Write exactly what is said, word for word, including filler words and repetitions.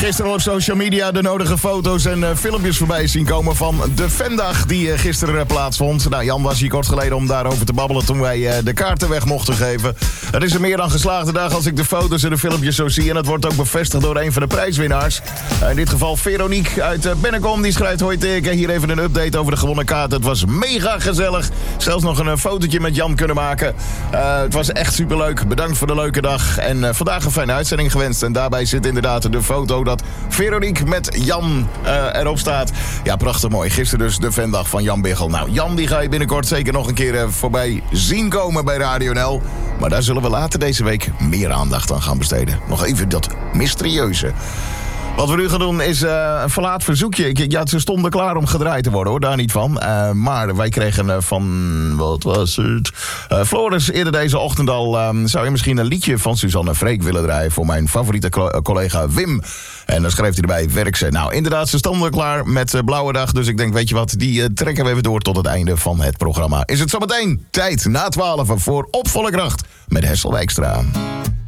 gisteren op social media de nodige foto's en uh, filmpjes voorbij zien komen van de Vendag die uh, gisteren uh, plaatsvond. Nou, Jan was hier kort geleden om daarover te babbelen toen wij uh, de kaarten weg mochten geven. Het is een meer dan geslaagde dag als ik de foto's en de filmpjes zo zie. En dat wordt ook bevestigd door een van de prijswinnaars. Uh, in dit geval Veronique uit uh, Bennekom. Die schrijft: hoi Dirk, hier even een update over de gewonnen kaarten. Het was mega gezellig. Zelfs nog een uh, fotootje met Jan kunnen maken. Uh, het was echt superleuk. Bedankt voor de leuke dag. En uh, vandaag een fijne uitzending gewenst. En daarbij zit inderdaad de foto dat Veronique met Jan uh, erop staat. Ja, prachtig mooi. Gisteren dus de Vendag van Jan Biggel. Nou, Jan die ga je binnenkort zeker nog een keer uh, voorbij zien komen bij Radio N L. Maar daar zullen we later deze week meer aandacht aan gaan besteden. Nog even dat mysterieuze. Wat we nu gaan doen is uh, een verlaat verzoekje. Ik, ja, ze stonden klaar om gedraaid te worden, hoor. Daar niet van. Uh, maar wij kregen uh, van... Wat was het? Uh, Floris eerder deze ochtend al... Um, zou je misschien een liedje van Suzanne Freek willen draaien... voor mijn favoriete co- collega Wim. En dan schreef hij erbij, werk ze. Nou, inderdaad, ze stonden klaar met uh, Blauwe Dag. Dus ik denk, weet je wat, die uh, trekken we even door tot het einde van het programma. Is het zometeen tijd na twaalf voor Op Volle Kracht met Hessel Wijkstra.